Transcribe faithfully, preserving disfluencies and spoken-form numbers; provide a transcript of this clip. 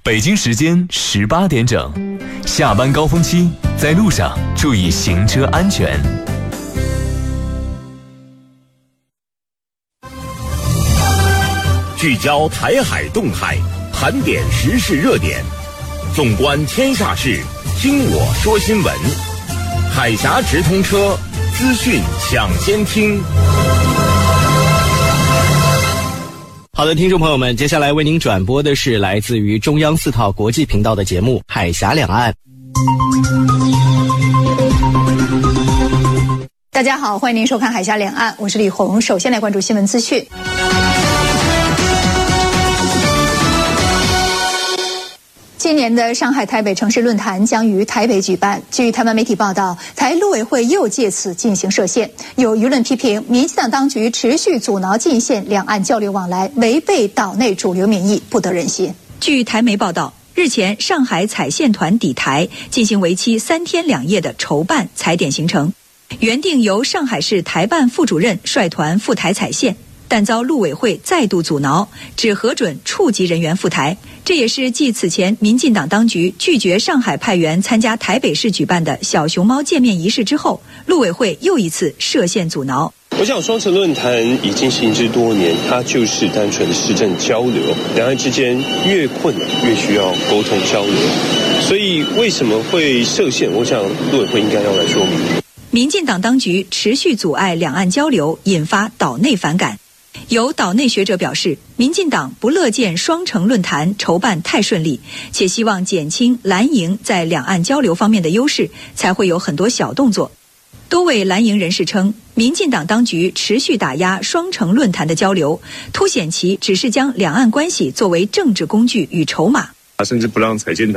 北京时间十八点整，下班高峰期，在路上注意行车安全。 聚焦台海动态，盘点时事热点，纵观天下事，听我说新闻。海峡直通车，资讯抢先听。 好的，听众朋友们，接下来为您转播的是来自于中央四套国际频道的节目《海峡两岸》。 大家好，欢迎您收看《海峡两岸》，我是李红。首先来关注新闻资讯。今年的上海台北城市论坛将于台北举办。据台湾媒体报道，台陆委会又借此进行设限，有舆论批评民进党当局持续阻挠进线两岸交流往来，违背岛内主流民意，不得人心。 据台媒报道，日前上海采线团抵台，进行为期三天两夜的筹办采点行程，原定由上海市台办副主任率团赴台采线，但遭陆委会再度阻挠，只核准处级人员赴台。这也是继此前民进党当局拒绝上海派员参加台北市举办的小熊猫见面仪式之后，陆委会又一次设限阻挠。 我想双城论坛已经行之多年，它就是单纯的市政交流，两岸之间越困难越需要沟通交流，所以为什么会设限，我想陆委会应该要来说明。 民进党当局持续阻碍两岸交流，引发岛内反感。有岛内学者表示，民进党不乐见双城论坛筹办太顺利，且希望减轻蓝营在两岸交流方面的优势，才会有很多小动作。多位蓝营人士称，民进党当局持续打压双城论坛的交流，凸显其只是将两岸关系作为政治工具与筹码， 甚至不让采线